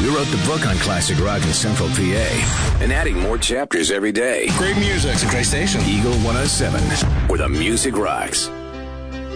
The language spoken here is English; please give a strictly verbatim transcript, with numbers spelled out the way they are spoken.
We wrote the book on classic rock in Central P A and adding more chapters every day. Great music. It's a great station. Eagle one oh seven, where the music rocks.